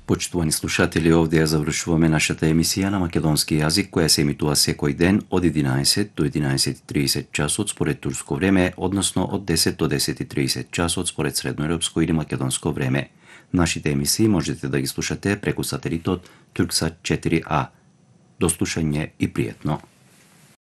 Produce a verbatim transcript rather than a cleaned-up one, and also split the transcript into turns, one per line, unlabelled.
Почитувани слушатели, овде ја завршуваме нашата емисија на македонски јазик, која се емитува секој ден од единаесет до единаесет и тридесет часот според турско време, односно од десет до десет и тридесет часот според средноевропско или македонско време. Нашите емисии можете да ги слушате преку сателитот Турксат четири А. До слушање и пријатно!